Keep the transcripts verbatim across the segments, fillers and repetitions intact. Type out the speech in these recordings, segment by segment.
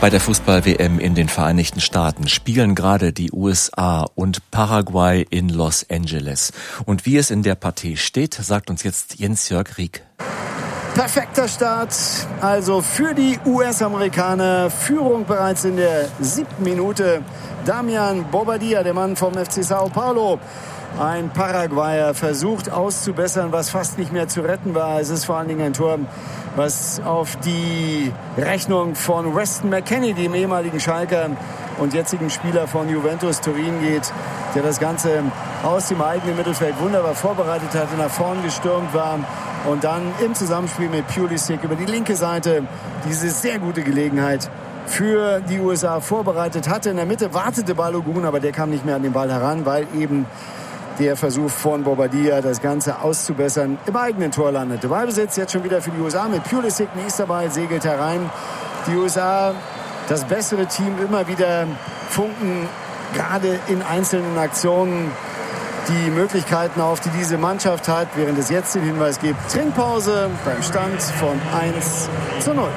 Bei der Fußball-W M in den Vereinigten Staaten spielen gerade die U S A und Paraguay in Los Angeles. Und wie es in der Partie steht, sagt uns jetzt Jens-Jörg Rieck. Perfekter Start, also für die U S-Amerikaner. Führung bereits in der siebten Minute. Damian Bobadilla, der Mann vom F C Sao Paulo. Ein Paraguayer versucht auszubessern, was fast nicht mehr zu retten war. Es ist vor allen Dingen ein Tor, was auf die Rechnung von Weston McKennie, dem ehemaligen Schalker und jetzigen Spieler von Juventus Turin geht, der das Ganze aus dem eigenen Mittelfeld wunderbar vorbereitet hatte, nach vorn gestürmt war und dann im Zusammenspiel mit Pulisic über die linke Seite diese sehr gute Gelegenheit für die U S A vorbereitet hatte. In der Mitte wartete Balogun, aber der kam nicht mehr an den Ball heran, weil eben der Versuch von Bobadilla, das Ganze auszubessern, im eigenen Tor landete. Ballbesitz jetzt schon wieder für die U S A mit Pulisic. Nächster Ball segelt herein. Die U S A, das bessere Team, immer wieder Funken, gerade in einzelnen Aktionen, die Möglichkeiten, auf die diese Mannschaft hat, während es jetzt den Hinweis gibt, Trinkpause beim Stand von eins zu null.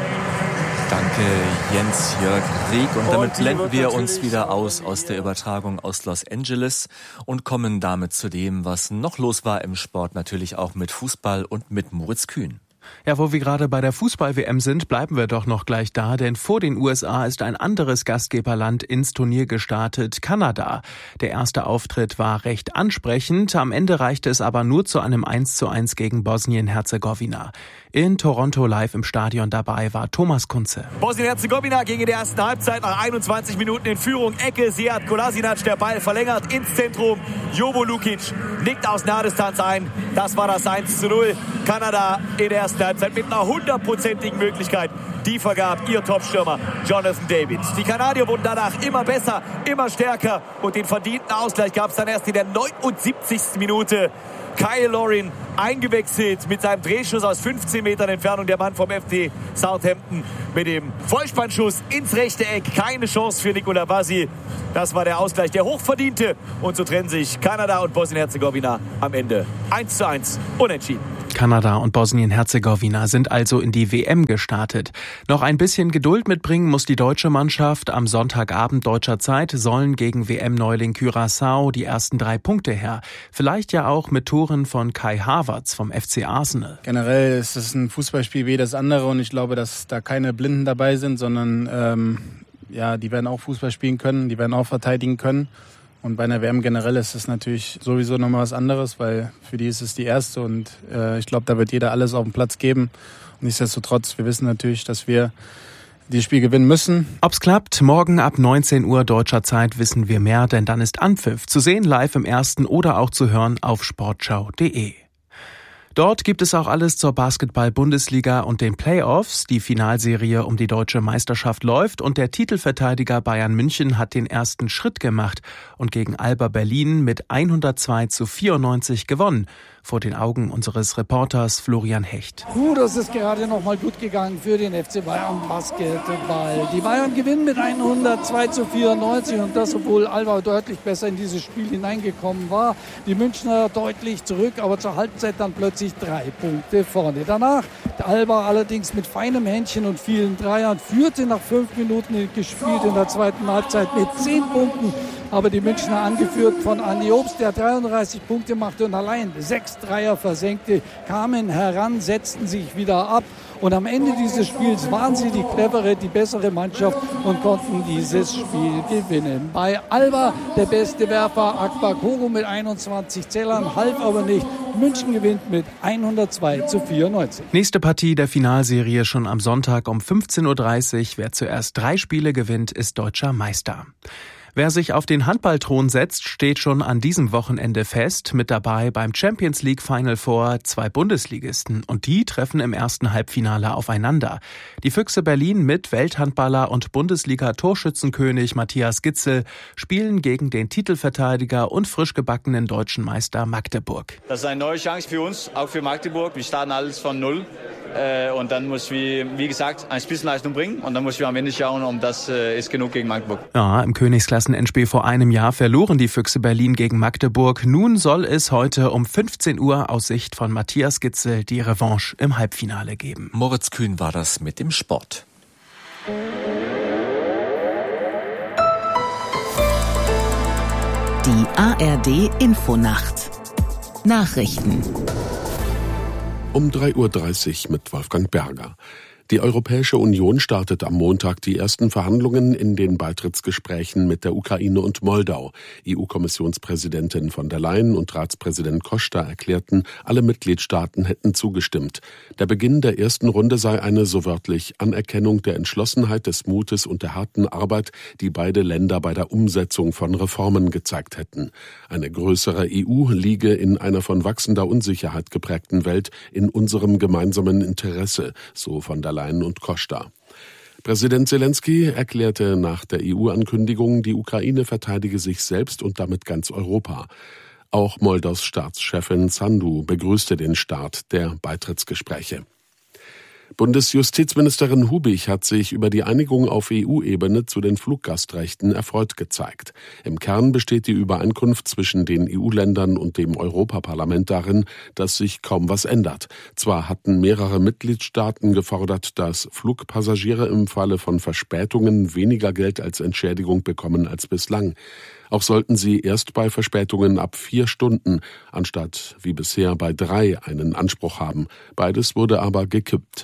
Danke, Jens-Jörg Rieck. Und damit blenden wir uns wieder aus aus der Übertragung aus Los Angeles und kommen damit zu dem, was noch los war im Sport, natürlich auch mit Fußball und mit Moritz Kühn. Ja, wo wir gerade bei der Fußball-W M sind, bleiben wir doch noch gleich da, denn vor den U S A ist ein anderes Gastgeberland ins Turnier gestartet, Kanada. Der erste Auftritt war recht ansprechend, am Ende reichte es aber nur zu einem eins zu eins gegen Bosnien-Herzegowina. In Toronto live im Stadion dabei war Thomas Kunze. Bosnien-Herzegowina ging in der ersten Halbzeit nach einundzwanzig Minuten in Führung. Ecke, Sead Kolasinac, der Ball verlängert ins Zentrum. Jovo Lukic nickt aus Nahdistanz ein. Das war das eins zu null. Kanada in der ersten Halbzeit mit einer hundertprozentigen Möglichkeit. Die vergab ihr Topstürmer Jonathan David. Die Kanadier wurden danach immer besser, immer stärker. Und den verdienten Ausgleich gab es dann erst in der neunundsiebzigsten Minute. Kyle Lorin eingewechselt mit seinem Drehschuss aus fünfzehn Metern Entfernung. Der Mann vom F C Southampton mit dem Vollspannschuss ins rechte Eck. Keine Chance für Nikola Basi. Das war der Ausgleich, der hochverdiente. Und so trennen sich Kanada und Bosnien-Herzegowina am Ende eins zu eins unentschieden. Kanada und Bosnien-Herzegowina sind also in die W M gestartet. Noch ein bisschen Geduld mitbringen muss die deutsche Mannschaft. Am Sonntagabend deutscher Zeit sollen gegen W M-Neuling Curaçao die ersten drei Punkte her. Vielleicht ja auch mit Toren von Kai Havertz vom F C Arsenal. Generell ist es ein Fußballspiel wie das andere und ich glaube, dass da keine Blinden dabei sind, sondern ähm, ja, die werden auch Fußball spielen können, die werden auch verteidigen können. Und bei einer W M generell ist es natürlich sowieso nochmal was anderes, weil für die ist es die erste und äh, ich glaube, da wird jeder alles auf den Platz geben. Und nichtsdestotrotz, wir wissen natürlich, dass wir dieses Spiel gewinnen müssen. Ob's klappt, morgen ab neunzehn Uhr deutscher Zeit wissen wir mehr, denn dann ist Anpfiff zu sehen live im Ersten oder auch zu hören auf sportschau punkt de. Dort gibt es auch alles zur Basketball-Bundesliga und den Playoffs. Die Finalserie um die deutsche Meisterschaft läuft und der Titelverteidiger Bayern München hat den ersten Schritt gemacht und gegen Alba Berlin mit hundertzwei zu vierundneunzig gewonnen. Vor den Augen unseres Reporters Florian Hecht. Puh, das ist gerade noch mal gut gegangen für den F C Bayern Basketball. Die Bayern gewinnen mit hundertzwei zu vierundneunzig und das, obwohl Alba deutlich besser in dieses Spiel hineingekommen war. Die Münchner deutlich zurück, aber zur Halbzeit dann plötzlich drei Punkte vorne. Danach Alba allerdings mit feinem Händchen und vielen Dreiern führte nach fünf Minuten gespielt in der zweiten Halbzeit mit zehn Punkten. Aber die Münchner, angeführt von Andi Obst, der dreiunddreißig Punkte machte und allein sechs Dreier versenkte, kamen heran, setzten sich wieder ab. Und am Ende dieses Spiels waren sie die clevere, die bessere Mannschaft und konnten dieses Spiel gewinnen. Bei Alba der beste Werfer Akbar Kogo mit einundzwanzig Zählern, half aber nicht. München gewinnt mit hundertzwei zu vierundneunzig. Nächste Partie der Finalserie schon am Sonntag um fünfzehn Uhr dreißig. Wer zuerst drei Spiele gewinnt, ist deutscher Meister. Wer sich auf den Handballthron setzt, steht schon an diesem Wochenende fest. Mit dabei beim Champions League Final Four zwei Bundesligisten. Und die treffen im ersten Halbfinale aufeinander. Die Füchse Berlin mit Welthandballer und Bundesliga-Torschützenkönig Matthias Gitzel spielen gegen den Titelverteidiger und frisch gebackenen deutschen Meister Magdeburg. Das ist eine neue Chance für uns, auch für Magdeburg. Wir starten alles von Null. Und dann muss wir, wie gesagt, eine Spitzenleistung bringen. Und dann müssen wir am Ende schauen, ob das ist genug gegen Magdeburg. Ja, im Königsklassen-Endspiel vor einem Jahr verloren die Füchse Berlin gegen Magdeburg. Nun soll es heute um fünfzehn Uhr aus Sicht von Matthias Gitzel die Revanche im Halbfinale geben. Moritz Kühn war das mit dem Sport. Die A R D-Infonacht. Nachrichten. Um drei Uhr dreißig mit Wolfgang Berger. Die Europäische Union startet am Montag die ersten Verhandlungen in den Beitrittsgesprächen mit der Ukraine und Moldau. E U-Kommissionspräsidentin von der Leyen und Ratspräsident Costa erklärten, alle Mitgliedstaaten hätten zugestimmt. Der Beginn der ersten Runde sei eine, so wörtlich, Anerkennung der Entschlossenheit, des Mutes und der harten Arbeit, die beide Länder bei der Umsetzung von Reformen gezeigt hätten. Eine größere E U liege in einer von wachsender Unsicherheit geprägten Welt in unserem gemeinsamen Interesse, so von der Leyen und Costa. Präsident Zelensky erklärte nach der E U-Ankündigung, die Ukraine verteidige sich selbst und damit ganz Europa. Auch Moldaus Staatschefin Sandu begrüßte den Start der Beitrittsgespräche. Bundesjustizministerin Hubich hat sich über die Einigung auf E U-Ebene zu den Fluggastrechten erfreut gezeigt. Im Kern besteht die Übereinkunft zwischen den E U-Ländern und dem Europaparlament darin, dass sich kaum was ändert. Zwar hatten mehrere Mitgliedstaaten gefordert, dass Flugpassagiere im Falle von Verspätungen weniger Geld als Entschädigung bekommen als bislang. Auch sollten sie erst bei Verspätungen ab vier Stunden anstatt wie bisher bei drei einen Anspruch haben. Beides wurde aber gekippt.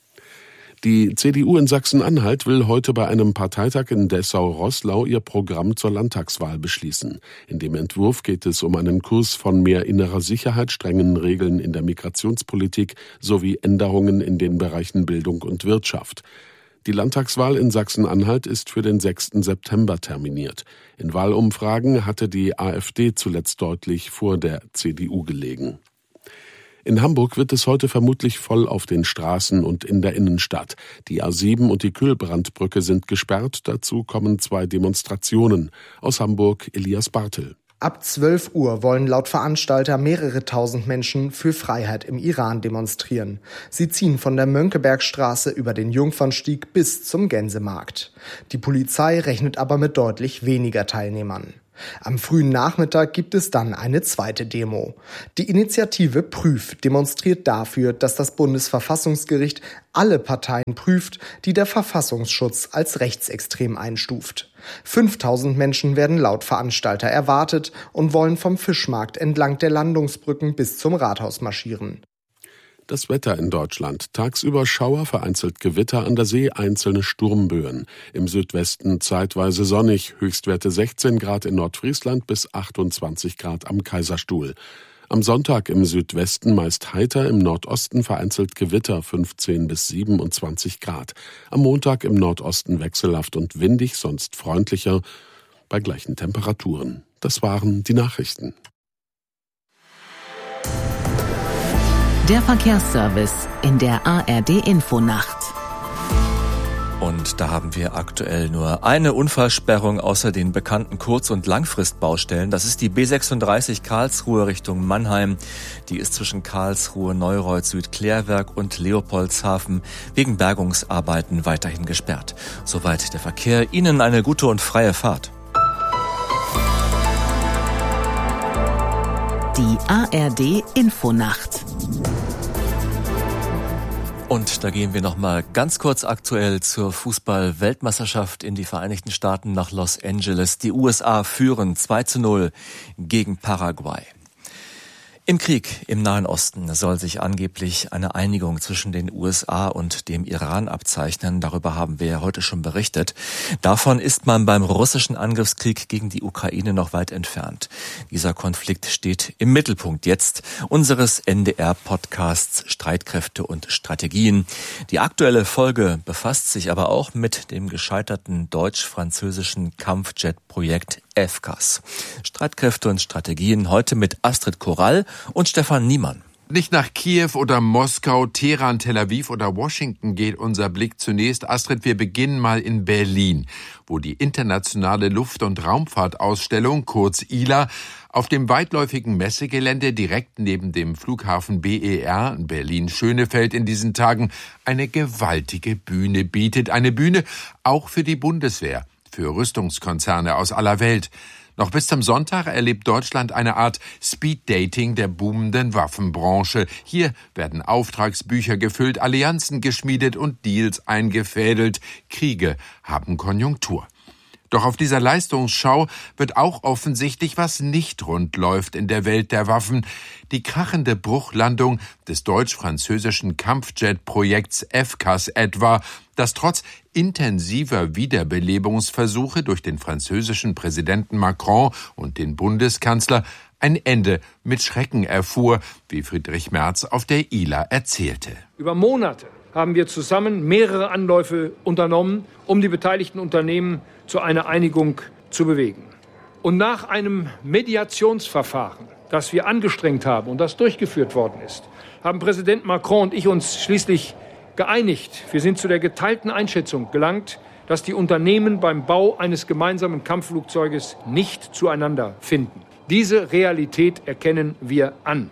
Die C D U in Sachsen-Anhalt will heute bei einem Parteitag in Dessau-Roßlau ihr Programm zur Landtagswahl beschließen. In dem Entwurf geht es um einen Kurs von mehr innerer Sicherheit, strengen Regeln in der Migrationspolitik sowie Änderungen in den Bereichen Bildung und Wirtschaft. Die Landtagswahl in Sachsen-Anhalt ist für den sechsten September terminiert. In Wahlumfragen hatte die AfD zuletzt deutlich vor der C D U gelegen. In Hamburg wird es heute vermutlich voll auf den Straßen und in der Innenstadt. Die A sieben und die Kühlbrandbrücke sind gesperrt. Dazu kommen zwei Demonstrationen. Aus Hamburg Elias Bartel. Ab zwölf Uhr wollen laut Veranstalter mehrere tausend Menschen für Freiheit im Iran demonstrieren. Sie ziehen von der Mönckebergstraße über den Jungfernstieg bis zum Gänsemarkt. Die Polizei rechnet aber mit deutlich weniger Teilnehmern. Am frühen Nachmittag gibt es dann eine zweite Demo. Die Initiative Prüf demonstriert dafür, dass das Bundesverfassungsgericht alle Parteien prüft, die der Verfassungsschutz als rechtsextrem einstuft. fünftausend Menschen werden laut Veranstalter erwartet und wollen vom Fischmarkt entlang der Landungsbrücken bis zum Rathaus marschieren. Das Wetter in Deutschland. Tagsüber Schauer, vereinzelt Gewitter, an der See einzelne Sturmböen. Im Südwesten zeitweise sonnig, Höchstwerte sechzehn Grad in Nordfriesland bis achtundzwanzig Grad am Kaiserstuhl. Am Sonntag im Südwesten meist heiter, im Nordosten vereinzelt Gewitter, fünfzehn bis siebenundzwanzig Grad. Am Montag im Nordosten wechselhaft und windig, sonst freundlicher, bei gleichen Temperaturen. Das waren die Nachrichten. Der Verkehrsservice in der A R D-Infonacht. Und da haben wir aktuell nur eine Unfallsperrung außer den bekannten Kurz- und Langfristbaustellen. Das ist die B sechsunddreißig Karlsruhe Richtung Mannheim. Die ist zwischen Karlsruhe, Neureuth, Südklärwerk und Leopoldshafen wegen Bergungsarbeiten weiterhin gesperrt. Soweit der Verkehr. Ihnen eine gute und freie Fahrt. Die A R D-Infonacht. Und da gehen wir noch mal ganz kurz aktuell zur Fußball-Weltmeisterschaft in die Vereinigten Staaten nach Los Angeles. Die U S A führen zwei zu null gegen Paraguay. Im Krieg im Nahen Osten soll sich angeblich eine Einigung zwischen den U S A und dem Iran abzeichnen. Darüber haben wir ja heute schon berichtet. Davon ist man beim russischen Angriffskrieg gegen die Ukraine noch weit entfernt. Dieser Konflikt steht im Mittelpunkt jetzt unseres N D R-Podcasts Streitkräfte und Strategien. Die aktuelle Folge befasst sich aber auch mit dem gescheiterten deutsch-französischen Kampfjet-Projekt F C A S. Streitkräfte und Strategien heute mit Astrid Korall und Stefan Niemann. Nicht nach Kiew oder Moskau, Teheran, Tel Aviv oder Washington geht unser Blick zunächst. Astrid, wir beginnen mal in Berlin, wo die internationale Luft- und Raumfahrtausstellung, kurz I L A, auf dem weitläufigen Messegelände direkt neben dem Flughafen B E R in Berlin-Schönefeld in diesen Tagen eine gewaltige Bühne bietet. Eine Bühne auch für die Bundeswehr, für Rüstungskonzerne aus aller Welt. Noch bis zum Sonntag erlebt Deutschland eine Art Speed-Dating der boomenden Waffenbranche. Hier werden Auftragsbücher gefüllt, Allianzen geschmiedet und Deals eingefädelt. Kriege haben Konjunktur. Doch auf dieser Leistungsschau wird auch offensichtlich, was nicht rund läuft in der Welt der Waffen. Die krachende Bruchlandung des deutsch-französischen Kampfjet-Projekts F C A S etwa, das trotz intensiver Wiederbelebungsversuche durch den französischen Präsidenten Macron und den Bundeskanzler ein Ende mit Schrecken erfuhr, wie Friedrich Merz auf der I L A erzählte. Über Monate haben wir zusammen mehrere Anläufe unternommen, um die beteiligten Unternehmen zu einer Einigung zu bewegen. Und nach einem Mediationsverfahren, das wir angestrengt haben und das durchgeführt worden ist, haben Präsident Macron und ich uns schließlich geeinigt. Wir sind zu der geteilten Einschätzung gelangt, dass die Unternehmen beim Bau eines gemeinsamen Kampfflugzeuges nicht zueinander finden. Diese Realität erkennen wir an.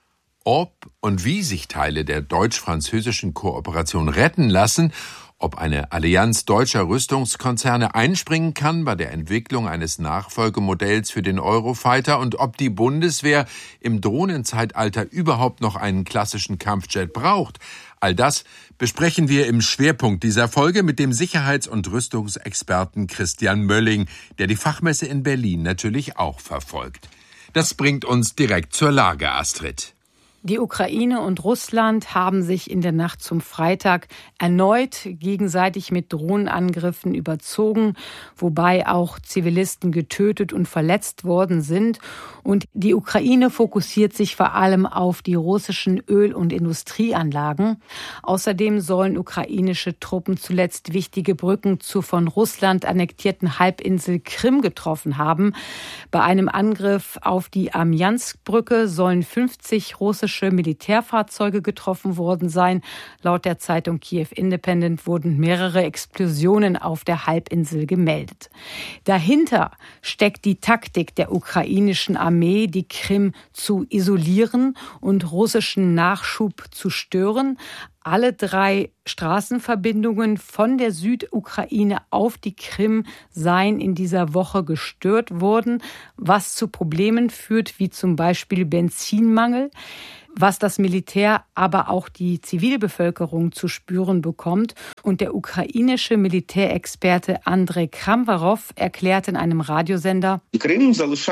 Ob und wie sich Teile der deutsch-französischen Kooperation retten lassen, ob eine Allianz deutscher Rüstungskonzerne einspringen kann bei der Entwicklung eines Nachfolgemodells für den Eurofighter und ob die Bundeswehr im Drohnenzeitalter überhaupt noch einen klassischen Kampfjet braucht, all das besprechen wir im Schwerpunkt dieser Folge mit dem Sicherheits- und Rüstungsexperten Christian Mölling, der die Fachmesse in Berlin natürlich auch verfolgt. Das bringt uns direkt zur Lage, Astrid. Die Ukraine und Russland haben sich in der Nacht zum Freitag erneut gegenseitig mit Drohnenangriffen überzogen, wobei auch Zivilisten getötet und verletzt worden sind. Und die Ukraine fokussiert sich vor allem auf die russischen Öl- und Industrieanlagen. Außerdem sollen ukrainische Truppen zuletzt wichtige Brücken zur von Russland annektierten Halbinsel Krim getroffen haben. Bei einem Angriff auf die Amjansk-Brücke sollen fünfzig russische Militärfahrzeuge getroffen worden sein. Laut der Zeitung Kiew Independent wurden mehrere Explosionen auf der Halbinsel gemeldet. Dahinter steckt die Taktik der ukrainischen Armee, die Krim zu isolieren und russischen Nachschub zu stören. Alle drei Straßenverbindungen von der Südukraine auf die Krim seien in dieser Woche gestört worden, was zu Problemen führt, wie zum Beispiel Benzinmangel, was das Militär, aber auch die Zivilbevölkerung zu spüren bekommt. Und der ukrainische Militärexperte Andrei Kramvarow erklärt in einem Radiosender: Die Krim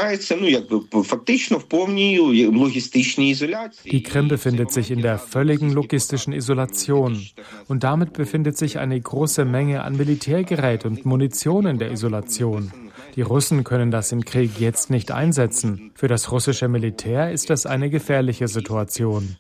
befindet sich in der völligen logistischen Isolation. Und damit befindet sich eine große Menge an Militärgerät und Munition in der Isolation. Die Russen können das im Krieg jetzt nicht einsetzen. Für das russische Militär ist das eine gefährliche Situation.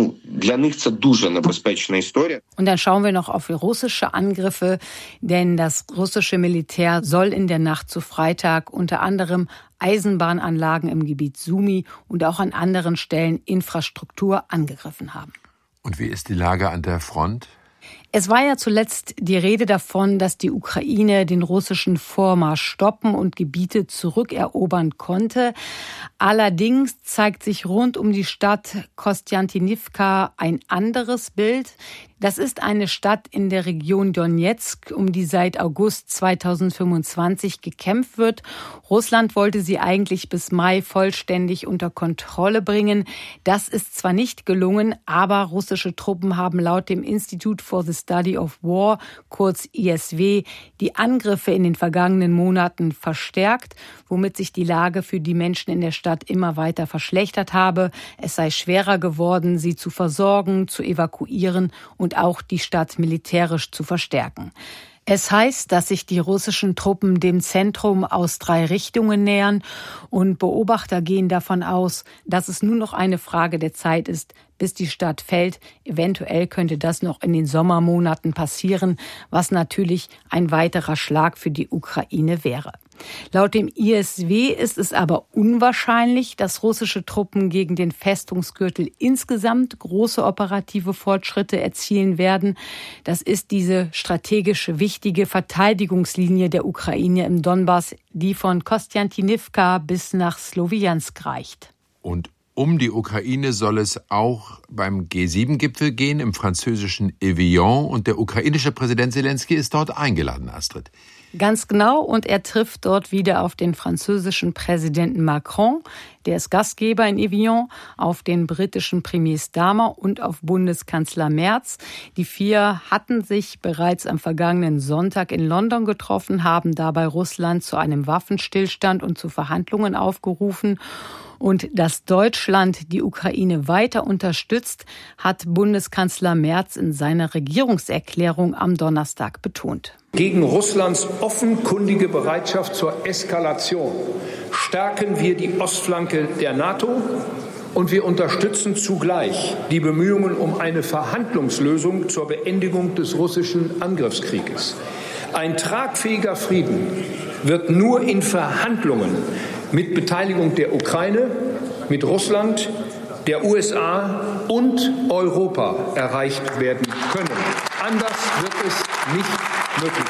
Und dann schauen wir noch auf russische Angriffe, denn das russische Militär soll in der Nacht zu Freitag unter anderem Eisenbahnanlagen im Gebiet Sumy und auch an anderen Stellen Infrastruktur angegriffen haben. Und wie ist die Lage an der Front? Es war ja zuletzt die Rede davon, dass die Ukraine den russischen Vormarsch stoppen und Gebiete zurückerobern konnte. Allerdings zeigt sich rund um die Stadt Kostjantinivka ein anderes Bild. Das ist eine Stadt in der Region Donezk, um die seit August zweitausendfünfundzwanzig gekämpft wird. Russland wollte sie eigentlich bis Mai vollständig unter Kontrolle bringen. Das ist zwar nicht gelungen, aber russische Truppen haben laut dem Institute for the Study of War, kurz I S W, die Angriffe in den vergangenen Monaten verstärkt, womit sich die Lage für die Menschen in der Stadt immer weiter verschlechtert habe. Es sei schwerer geworden, sie zu versorgen, zu evakuieren und und auch die Stadt militärisch zu verstärken. Es heißt, dass sich die russischen Truppen dem Zentrum aus drei Richtungen nähern und Beobachter gehen davon aus, dass es nur noch eine Frage der Zeit ist, bis die Stadt fällt. Eventuell könnte das noch in den Sommermonaten passieren, was natürlich ein weiterer Schlag für die Ukraine wäre. Laut dem I S W ist es aber unwahrscheinlich, dass russische Truppen gegen den Festungsgürtel insgesamt große operative Fortschritte erzielen werden. Das ist diese strategisch wichtige Verteidigungslinie der Ukraine im Donbass, die von Kostjantinivka bis nach Slowiansk reicht. Und Um die Ukraine soll es auch beim G sieben Gipfel gehen, im französischen Evian. Und der ukrainische Präsident Zelensky ist dort eingeladen, Astrid. Ganz genau, und er trifft dort wieder auf den französischen Präsidenten Macron, der ist Gastgeber in Evian, auf den britischen Premier Starmer und auf Bundeskanzler Merz. Die vier hatten sich bereits am vergangenen Sonntag in London getroffen, haben dabei Russland zu einem Waffenstillstand und zu Verhandlungen aufgerufen. Und dass Deutschland die Ukraine weiter unterstützt, hat Bundeskanzler Merz in seiner Regierungserklärung am Donnerstag betont. Gegen Russlands offenkundige Bereitschaft zur Eskalation stärken wir die Ostflanke der NATO und wir unterstützen zugleich die Bemühungen um eine Verhandlungslösung zur Beendigung des russischen Angriffskrieges. Ein tragfähiger Frieden wird nur in Verhandlungen mit Beteiligung der Ukraine, mit Russland, der U S A und Europa erreicht werden können. Anders wird es nicht möglich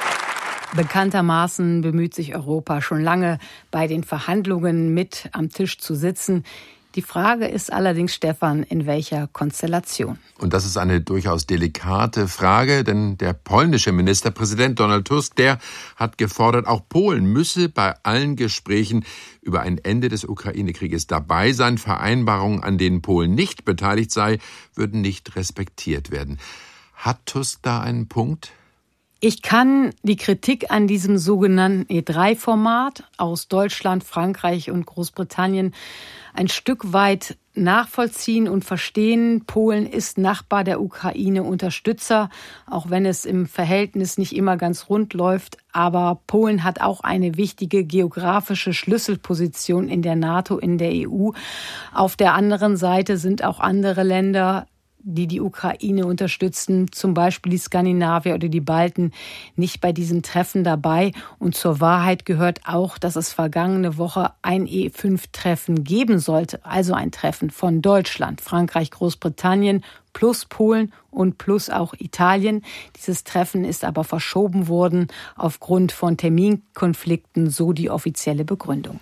sein. Bekanntermaßen bemüht sich Europa schon lange, bei den Verhandlungen mit am Tisch zu sitzen. Die Frage ist allerdings, Stefan, in welcher Konstellation? Und das ist eine durchaus delikate Frage, denn der polnische Ministerpräsident Donald Tusk, der hat gefordert, auch Polen müsse bei allen Gesprächen über ein Ende des Ukraine-Krieges dabei sein. Vereinbarungen, an denen Polen nicht beteiligt sei, würden nicht respektiert werden. Hat Tusk da einen Punkt? Ich kann die Kritik an diesem sogenannten E drei Format aus Deutschland, Frankreich und Großbritannien ein Stück weit nachvollziehen und verstehen. Polen ist Nachbar der Ukraine, Unterstützer, auch wenn es im Verhältnis nicht immer ganz rund läuft. Aber Polen hat auch eine wichtige geografische Schlüsselposition in der NATO, in der E U. Auf der anderen Seite sind auch andere Länder, die die Ukraine unterstützen, zum Beispiel die Skandinavier oder die Balten, nicht bei diesem Treffen dabei. Und zur Wahrheit gehört auch, dass es vergangene Woche ein E fünf Treffen geben sollte, also ein Treffen von Deutschland, Frankreich, Großbritannien plus Polen und plus auch Italien. Dieses Treffen ist aber verschoben worden aufgrund von Terminkonflikten, so die offizielle Begründung.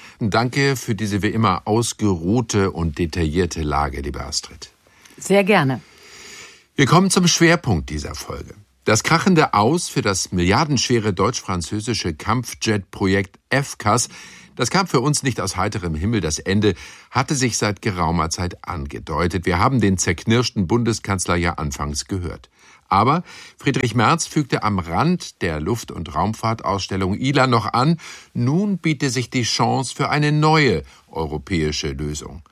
Danke für diese wie immer ausgeruhte und detaillierte Lage, liebe Astrid. Sehr gerne. Wir kommen zum Schwerpunkt dieser Folge. Das krachende Aus für das milliardenschwere deutsch-französische Kampfjet-Projekt F C A S, das kam für uns nicht aus heiterem Himmel. Das Ende hatte sich seit geraumer Zeit angedeutet. Wir haben den zerknirschten Bundeskanzler ja anfangs gehört. Aber Friedrich Merz fügte am Rand der Luft- und Raumfahrtausstellung I L A noch an, nun biete sich die Chance für eine neue europäische Lösung.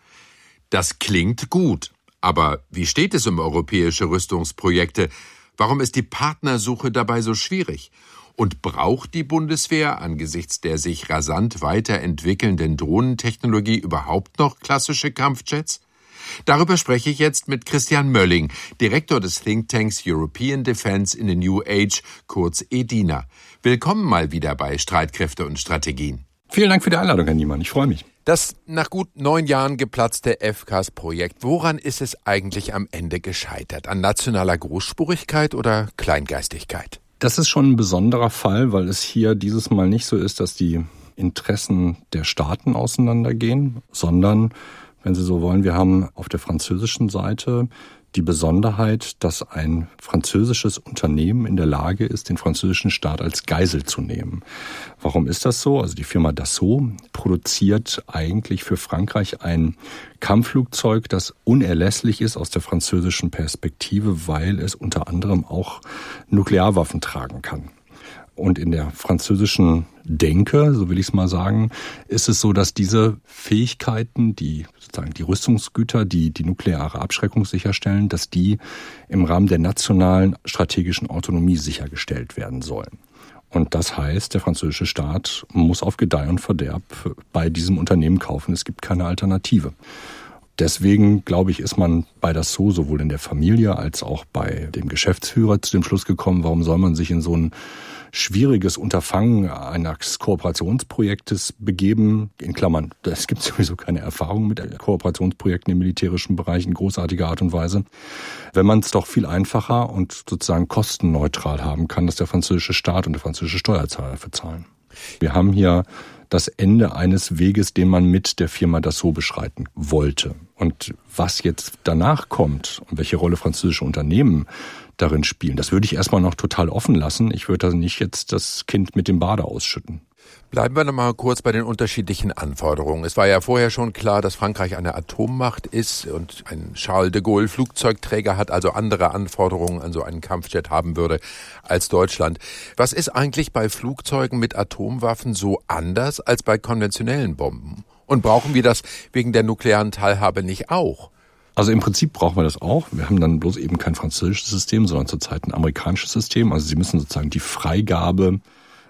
Das klingt gut. Aber wie steht es um europäische Rüstungsprojekte? Warum ist die Partnersuche dabei so schwierig? Und braucht die Bundeswehr angesichts der sich rasant weiterentwickelnden Drohnentechnologie überhaupt noch klassische Kampfjets? Darüber spreche ich jetzt mit Christian Mölling, Direktor des Thinktanks European Defence in the New Age, kurz EDINA. Willkommen mal wieder bei Streitkräfte und Strategien. Vielen Dank für die Einladung, Herr Niemann. Ich freue mich. Das nach gut neun Jahren geplatzte F C A S-Projekt, woran ist es eigentlich am Ende gescheitert? An nationaler Großspurigkeit oder Kleingeistigkeit? Das ist schon ein besonderer Fall, weil es hier dieses Mal nicht so ist, dass die Interessen der Staaten auseinandergehen, sondern, wenn Sie so wollen, wir haben auf der französischen Seite die Besonderheit, dass ein französisches Unternehmen in der Lage ist, den französischen Staat als Geisel zu nehmen. Warum ist das so? Also die Firma Dassault produziert eigentlich für Frankreich ein Kampfflugzeug, das unerlässlich ist aus der französischen Perspektive, weil es unter anderem auch Nuklearwaffen tragen kann. Und in der französischen Denke, so will ich es mal sagen, ist es so, dass diese Fähigkeiten, die sozusagen die Rüstungsgüter, die die nukleare Abschreckung sicherstellen, dass die im Rahmen der nationalen strategischen Autonomie sichergestellt werden sollen. Und das heißt, der französische Staat muss auf Gedeih und Verderb bei diesem Unternehmen kaufen. Es gibt keine Alternative. Deswegen, glaube ich, ist man bei Dassault sowohl in der Familie als auch bei dem Geschäftsführer zu dem Schluss gekommen, warum soll man sich in so ein schwieriges Unterfangen eines Kooperationsprojektes begeben, in Klammern, es gibt sowieso keine Erfahrung mit Kooperationsprojekten im militärischen Bereich in großartiger Art und Weise, wenn man es doch viel einfacher und sozusagen kostenneutral haben kann, dass der französische Staat und der französische Steuerzahler dafür zahlen. Wir haben hier das Ende eines Weges, den man mit der Firma Dassault beschreiten wollte. Und was jetzt danach kommt und welche Rolle französische Unternehmen darin spielen, das würde ich erstmal noch total offen lassen. Ich würde da nicht jetzt das Kind mit dem Bade ausschütten. Bleiben wir noch mal kurz bei den unterschiedlichen Anforderungen. Es war ja vorher schon klar, dass Frankreich eine Atommacht ist und ein Charles de Gaulle Flugzeugträger hat, also andere Anforderungen an so einen Kampfjet haben würde als Deutschland. Was ist eigentlich bei Flugzeugen mit Atomwaffen so anders als bei konventionellen Bomben? Und brauchen wir das wegen der nuklearen Teilhabe nicht auch? Also im Prinzip brauchen wir das auch. Wir haben dann bloß eben kein französisches System, sondern zurzeit ein amerikanisches System. Also Sie müssen sozusagen die Freigabe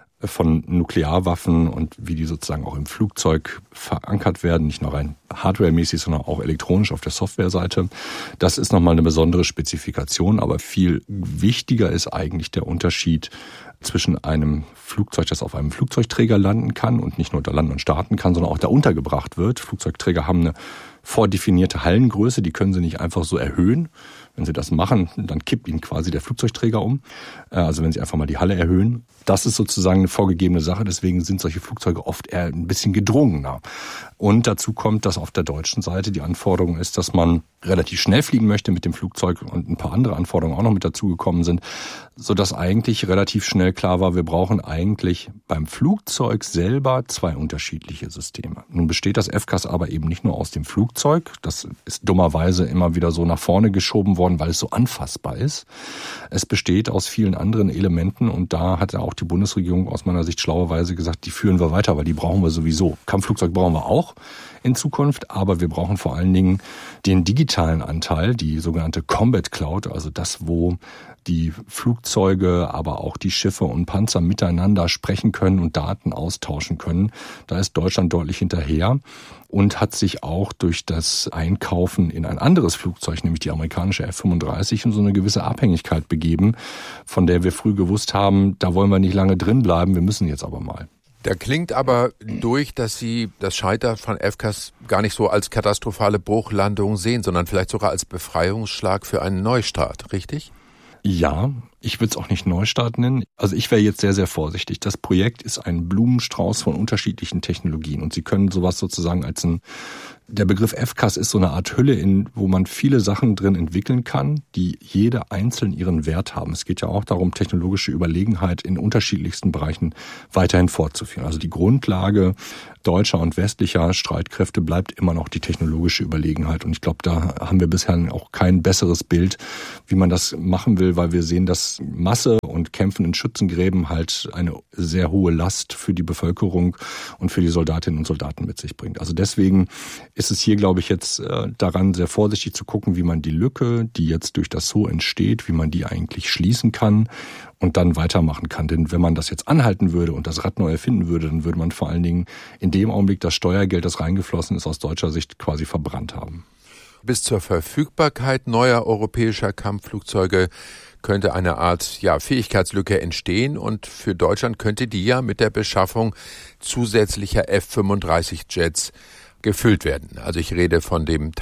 von Nuklearwaffen und wie die sozusagen auch im Flugzeug verankert werden, nicht nur rein hardwaremäßig, sondern auch elektronisch auf der Softwareseite. Das ist nochmal eine besondere Spezifikation, aber viel wichtiger ist eigentlich der Unterschied zwischen einem Flugzeug, das auf einem Flugzeugträger landen kann und nicht nur da landen und starten kann, sondern auch da untergebracht wird. Flugzeugträger haben eine vordefinierte Hallengröße, die können sie nicht einfach so erhöhen. Wenn sie das machen, dann kippt ihnen quasi der Flugzeugträger um. Also wenn sie einfach mal die Halle erhöhen. Das ist sozusagen eine vorgegebene Sache. Deswegen sind solche Flugzeuge oft eher ein bisschen gedrungener. Und dazu kommt, dass auf der deutschen Seite die Anforderung ist, dass man relativ schnell fliegen möchte mit dem Flugzeug und ein paar andere Anforderungen auch noch mit dazugekommen sind, sodass eigentlich relativ schnell klar war, wir brauchen eigentlich beim Flugzeug selber zwei unterschiedliche Systeme. Nun besteht das F C A S aber eben nicht nur aus dem Flugzeug. Das ist dummerweise immer wieder so nach vorne geschoben worden, weil es so anfassbar ist. Es besteht aus vielen anderen Elementen und da hat auch die Bundesregierung aus meiner Sicht schlauerweise gesagt, die führen wir weiter, weil die brauchen wir sowieso. Kampfflugzeug brauchen wir auch in Zukunft, aber wir brauchen vor allen Dingen den digitalen Anteil, die sogenannte Combat Cloud, also das, wo die Flugzeuge, aber auch die Schiffe und Panzer miteinander sprechen können und Daten austauschen können. Da ist Deutschland deutlich hinterher und hat sich auch durch das Einkaufen in ein anderes Flugzeug, nämlich die amerikanische F fünfunddreißig, in so eine gewisse Abhängigkeit begeben, von der wir früh gewusst haben, da wollen wir nicht lange drin bleiben, wir müssen jetzt aber mal. Da klingt aber durch, dass Sie das Scheitern von F C A S gar nicht so als katastrophale Bruchlandung sehen, sondern vielleicht sogar als Befreiungsschlag für einen Neustart, richtig? Ja, ich würde es auch nicht Neustart nennen. Also ich wäre jetzt sehr, sehr vorsichtig. Das Projekt ist ein Blumenstrauß von unterschiedlichen Technologien und Sie können sowas sozusagen als ein, der Begriff F C A S ist so eine Art Hülle, in, wo man viele Sachen drin entwickeln kann, die jede einzeln ihren Wert haben. Es geht ja auch darum, technologische Überlegenheit in unterschiedlichsten Bereichen weiterhin fortzuführen. Also die Grundlage deutscher und westlicher Streitkräfte bleibt immer noch die technologische Überlegenheit. Und ich glaube, da haben wir bisher auch kein besseres Bild, wie man das machen will, weil wir sehen, dass Masse und Kämpfen in Schützengräben halt eine sehr hohe Last für die Bevölkerung und für die Soldatinnen und Soldaten mit sich bringt. Also deswegen ist es hier, glaube ich, jetzt daran, sehr vorsichtig zu gucken, wie man die Lücke, die jetzt durch das So entsteht, wie man die eigentlich schließen kann und dann weitermachen kann. Denn wenn man das jetzt anhalten würde und das Rad neu erfinden würde, dann würde man vor allen Dingen in dem Augenblick das Steuergeld, das reingeflossen ist, aus deutscher Sicht quasi verbrannt haben. Bis zur Verfügbarkeit neuer europäischer Kampfflugzeuge könnte eine Art ja, Fähigkeitslücke entstehen und für Deutschland könnte die ja mit der Beschaffung zusätzlicher F fünfunddreißig Jets gefüllt werden. Also ich rede von dem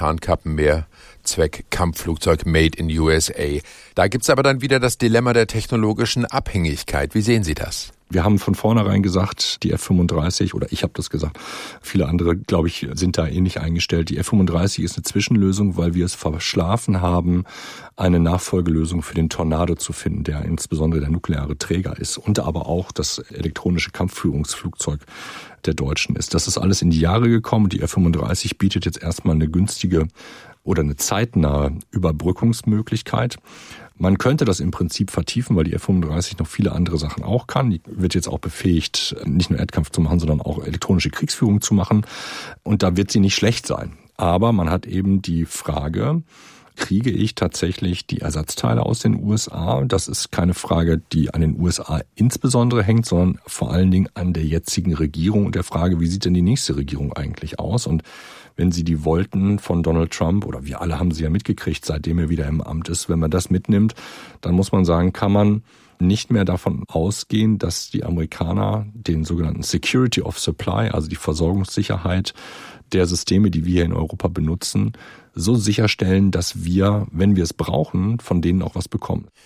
Tarnkappenmehr-Zweck-Kampfflugzeug Made in U S A. Da gibt's aber dann wieder das Dilemma der technologischen Abhängigkeit. Wie sehen Sie das? Wir haben von vornherein gesagt, die F fünfunddreißig, oder ich habe das gesagt, viele andere, glaube ich, sind da ähnlich eingestellt. Die F fünfunddreißig ist eine Zwischenlösung, weil wir es verschlafen haben, eine Nachfolgelösung für den Tornado zu finden, der insbesondere der nukleare Träger ist und aber auch das elektronische Kampfführungsflugzeug der Deutschen ist. Das ist alles in die Jahre gekommen. Die F fünfunddreißig bietet jetzt erstmal eine günstige oder eine zeitnahe Überbrückungsmöglichkeit. Man könnte das im Prinzip vertiefen, weil die F fünfunddreißig noch viele andere Sachen auch kann. Die wird jetzt auch befähigt, nicht nur Erdkampf zu machen, sondern auch elektronische Kriegsführung zu machen. Und da wird sie nicht schlecht sein. Aber man hat eben die Frage, kriege ich tatsächlich die Ersatzteile aus den U S A? Das ist keine Frage, die an den U S A insbesondere hängt, sondern vor allen Dingen an der jetzigen Regierung und der Frage, wie sieht denn die nächste Regierung eigentlich aus? Und wenn Sie die wollten von Donald Trump, oder wir alle haben sie ja mitgekriegt, seitdem er wieder im Amt ist, wenn man das mitnimmt, dann muss man sagen, kann man nicht mehr davon ausgehen, dass die Amerikaner den sogenannten Security of Supply, also die Versorgungssicherheit der Systeme, die wir hier in Europa benutzen, so sicherstellen, dass wir, wenn wir es brauchen, von denen auch was bekommen.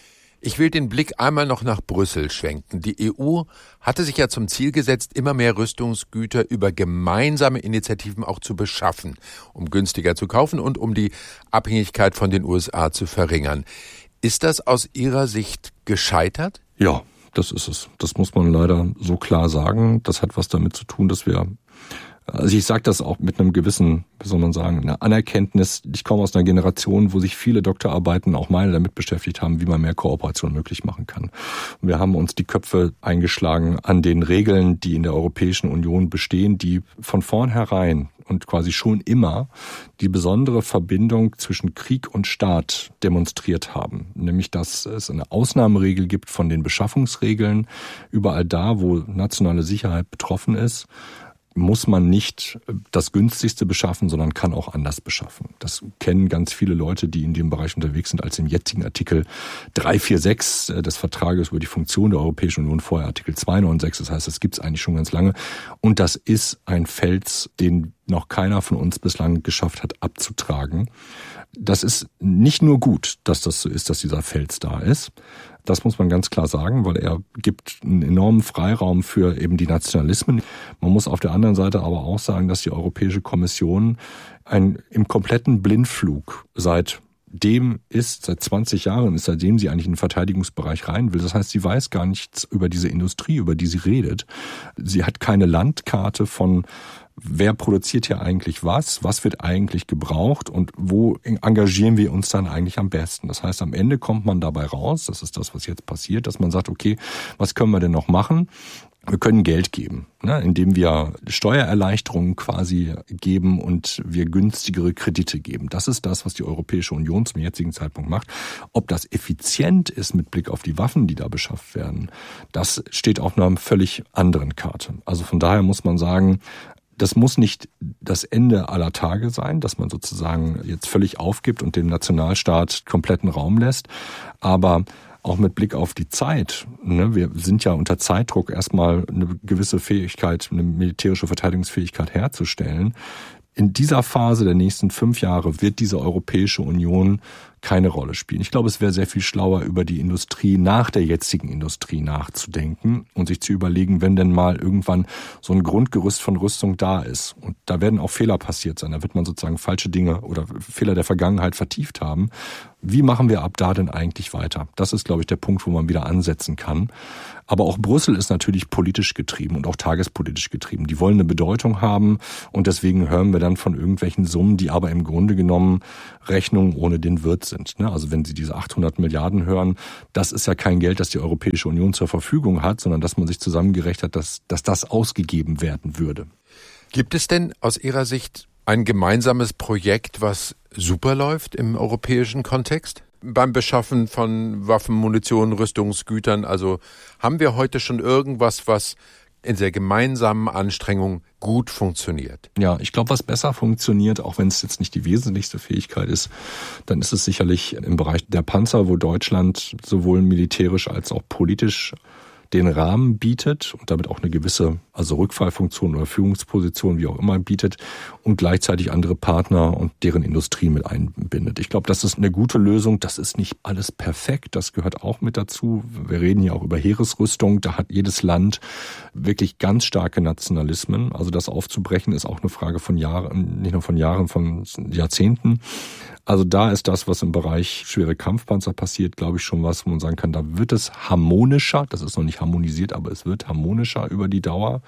Ich will den Blick einmal noch nach Brüssel schwenken. Die E U hatte sich ja zum Ziel gesetzt, immer mehr Rüstungsgüter über gemeinsame Initiativen auch zu beschaffen, um günstiger zu kaufen und um die Abhängigkeit von den U S A zu verringern. Ist das aus Ihrer Sicht gescheitert? Ja, das ist es. Das muss man leider so klar sagen. Das hat was damit zu tun, dass wir Also ich sage das auch mit einem gewissen, wie soll man sagen, einer Anerkenntnis. Ich komme aus einer Generation, wo sich viele Doktorarbeiten, auch meine, damit beschäftigt haben, wie man mehr Kooperation möglich machen kann. Und wir haben uns die Köpfe eingeschlagen an den Regeln, die in der Europäischen Union bestehen, die von vornherein und quasi schon immer die besondere Verbindung zwischen Krieg und Staat demonstriert haben. Nämlich, dass es eine Ausnahmeregel gibt von den Beschaffungsregeln. Überall da, wo nationale Sicherheit betroffen ist, muss man nicht das günstigste beschaffen, sondern kann auch anders beschaffen. Das kennen ganz viele Leute, die in dem Bereich unterwegs sind, als im jetzigen Artikel drei vier sechs des Vertrages über die Funktion der Europäischen Union, vorher Artikel zwei neun sechs. Das heißt, das gibt es eigentlich schon ganz lange. Und das ist ein Fels, den noch keiner von uns bislang geschafft hat abzutragen. Das ist nicht nur gut, dass das so ist, dass dieser Fels da ist. Das muss man ganz klar sagen, weil er gibt einen enormen Freiraum für eben die Nationalismen. Man muss auf der anderen Seite aber auch sagen, dass die Europäische Kommission ein, im kompletten Blindflug seitdem ist, seit zwanzig Jahren ist, seitdem sie eigentlich in den Verteidigungsbereich rein will. Das heißt, sie weiß gar nichts über diese Industrie, über die sie redet. Sie hat keine Landkarte von wer produziert hier eigentlich was, was wird eigentlich gebraucht und wo engagieren wir uns dann eigentlich am besten. Das heißt, am Ende kommt man dabei raus, das ist das, was jetzt passiert, dass man sagt, okay, was können wir denn noch machen? Wir können Geld geben, ne, indem wir Steuererleichterungen quasi geben und wir günstigere Kredite geben. Das ist das, was die Europäische Union zum jetzigen Zeitpunkt macht. Ob das effizient ist mit Blick auf die Waffen, die da beschafft werden, das steht auf einer völlig anderen Karte. Also von daher muss man sagen, das muss nicht das Ende aller Tage sein, dass man sozusagen jetzt völlig aufgibt und dem Nationalstaat kompletten Raum lässt. Aber auch mit Blick auf die Zeit, ne, wir sind ja unter Zeitdruck, erstmal eine gewisse Fähigkeit, eine militärische Verteidigungsfähigkeit herzustellen. In dieser Phase der nächsten fünf Jahre wird diese Europäische Union keine Rolle spielen. Ich glaube, es wäre sehr viel schlauer, über die Industrie nach der jetzigen Industrie nachzudenken und sich zu überlegen, wenn denn mal irgendwann so ein Grundgerüst von Rüstung da ist. Und da werden auch Fehler passiert sein. Da wird man sozusagen falsche Dinge oder Fehler der Vergangenheit vertieft haben. Wie machen wir ab da denn eigentlich weiter? Das ist, glaube ich, der Punkt, wo man wieder ansetzen kann. Aber auch Brüssel ist natürlich politisch getrieben und auch tagespolitisch getrieben. Die wollen eine Bedeutung haben und deswegen hören wir dann von irgendwelchen Summen, die aber im Grunde genommen Rechnungen ohne den Wirt sind. Also wenn Sie diese achthundert Milliarden hören, das ist ja kein Geld, das die Europäische Union zur Verfügung hat, sondern dass man sich zusammengerechnet hat, dass, dass das ausgegeben werden würde. Gibt es denn aus Ihrer Sicht ein gemeinsames Projekt, was super läuft im europäischen Kontext? Beim Beschaffen von Waffen, Munition, Rüstungsgütern, also haben wir heute schon irgendwas, was in der gemeinsamen Anstrengung gut funktioniert? Ja, ich glaube, was besser funktioniert, auch wenn es jetzt nicht die wesentlichste Fähigkeit ist, dann ist es sicherlich im Bereich der Panzer, wo Deutschland sowohl militärisch als auch politisch den Rahmen bietet und damit auch eine gewisse, also Rückfallfunktion oder Führungsposition, wie auch immer, bietet und gleichzeitig andere Partner und deren Industrie mit einbindet. Ich glaube, das ist eine gute Lösung. Das ist nicht alles perfekt. Das gehört auch mit dazu. Wir reden hier auch über Heeresrüstung. Da hat jedes Land wirklich ganz starke Nationalismen. Also das aufzubrechen ist auch eine Frage von Jahren, nicht nur von Jahren, von Jahrzehnten. Also da ist das, was im Bereich schwere Kampfpanzer passiert, glaube ich, schon was, wo man sagen kann, da wird es harmonischer. Das ist noch nicht harmonisiert, aber es wird harmonischer über die Dauer.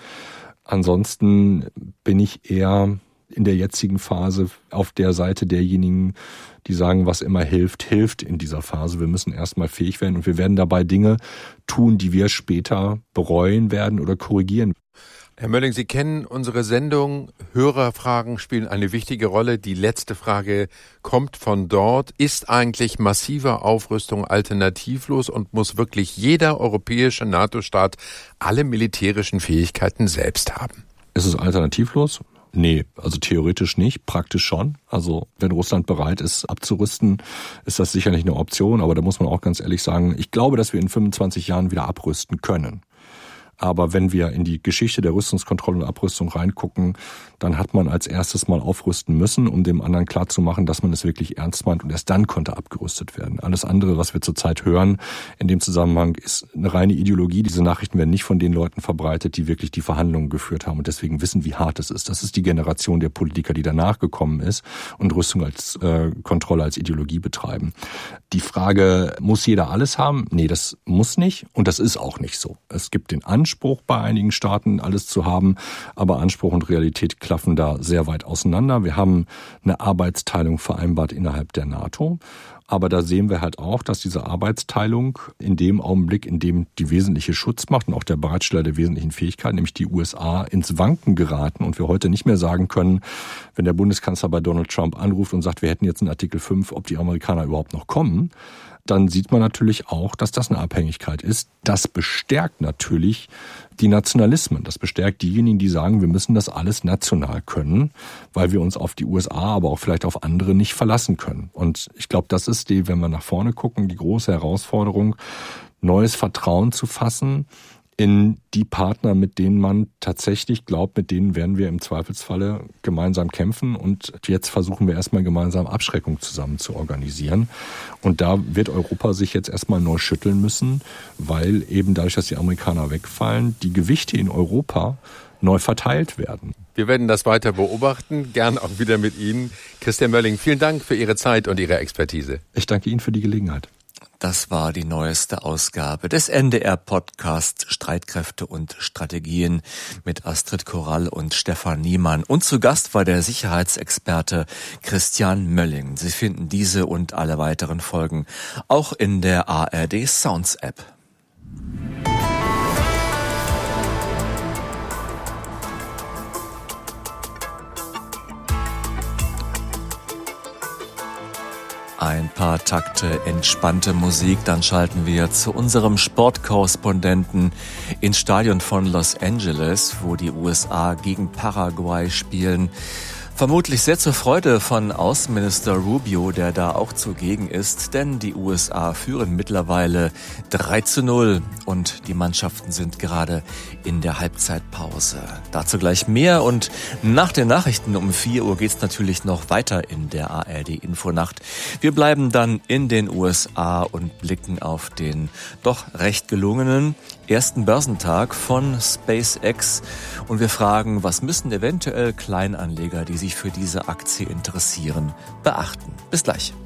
Ansonsten bin ich eher in der jetzigen Phase auf der Seite derjenigen, die sagen, was immer hilft, hilft in dieser Phase. Wir müssen erstmal fähig werden und wir werden dabei Dinge tun, die wir später bereuen werden oder korrigieren. Herr Mölling, Sie kennen unsere Sendung. Hörerfragen spielen eine wichtige Rolle. Die letzte Frage kommt von dort. Ist eigentlich massive Aufrüstung alternativlos und muss wirklich jeder europäische NATO-Staat alle militärischen Fähigkeiten selbst haben? Ist es alternativlos? Nee, also theoretisch nicht, praktisch schon. Also wenn Russland bereit ist abzurüsten, ist das sicherlich eine Option. Aber da muss man auch ganz ehrlich sagen, ich glaube, dass wir in fünfundzwanzig Jahren wieder abrüsten können. Aber wenn wir in die Geschichte der Rüstungskontrolle und Abrüstung reingucken, dann hat man als erstes mal aufrüsten müssen, um dem anderen klarzumachen, dass man es wirklich ernst meint, und erst dann konnte abgerüstet werden. Alles andere, was wir zurzeit hören in dem Zusammenhang, ist eine reine Ideologie. Diese Nachrichten werden nicht von den Leuten verbreitet, die wirklich die Verhandlungen geführt haben und deswegen wissen, wie hart es ist. Das ist die Generation der Politiker, die danach gekommen ist und Rüstung als äh, Kontrolle, als Ideologie betreiben. Die Frage, muss jeder alles haben? Nee, das muss nicht und das ist auch nicht so. Es gibt den Anspruch bei einigen Staaten, alles zu haben, aber Anspruch und Realität klaffen da sehr weit auseinander. Wir haben eine Arbeitsteilung vereinbart innerhalb der NATO. Aber da sehen wir halt auch, dass diese Arbeitsteilung in dem Augenblick, in dem die wesentliche Schutzmacht und auch der Bereitsteller der wesentlichen Fähigkeiten, nämlich die U S A, ins Wanken geraten und wir heute nicht mehr sagen können, wenn der Bundeskanzler bei Donald Trump anruft und sagt, wir hätten jetzt einen Artikel fünf, ob die Amerikaner überhaupt noch kommen, dann sieht man natürlich auch, dass das eine Abhängigkeit ist. Das bestärkt natürlich die Nationalismen. Das bestärkt diejenigen, die sagen, wir müssen das alles national können, weil wir uns auf die U S A, aber auch vielleicht auf andere nicht verlassen können. Und ich glaube, das ist die, wenn wir nach vorne gucken, die große Herausforderung, neues Vertrauen zu fassen in die Partner, mit denen man tatsächlich glaubt, mit denen werden wir im Zweifelsfalle gemeinsam kämpfen. Und jetzt versuchen wir erstmal gemeinsam Abschreckung zusammen zu organisieren. Und da wird Europa sich jetzt erstmal neu schütteln müssen, weil eben dadurch, dass die Amerikaner wegfallen, die Gewichte in Europa neu verteilt werden. Wir werden das weiter beobachten, gern auch wieder mit Ihnen. Christian Mölling, vielen Dank für Ihre Zeit und Ihre Expertise. Ich danke Ihnen für die Gelegenheit. Das war die neueste Ausgabe des N D R-Podcasts Streitkräfte und Strategien mit Astrid Korall und Stefan Niemann. Und zu Gast war der Sicherheitsexperte Christian Mölling. Sie finden diese und alle weiteren Folgen auch in der A R D Sounds App. Ein paar Takte entspannte Musik, dann schalten wir zu unserem Sportkorrespondenten ins Stadion von Los Angeles, wo die U S A gegen Paraguay spielen. Vermutlich sehr zur Freude von Außenminister Rubio, der da auch zugegen ist, denn die U S A führen mittlerweile drei zu null und die Mannschaften sind gerade in der Halbzeitpause. Dazu gleich mehr und nach den Nachrichten um vier Uhr geht's natürlich noch weiter in der A R D Infonacht. Wir bleiben dann in den U S A und blicken auf den doch recht gelungenen ersten Börsentag von SpaceX und wir fragen, was müssen eventuell Kleinanleger, die sich für diese Aktie interessieren, beachten. Bis gleich.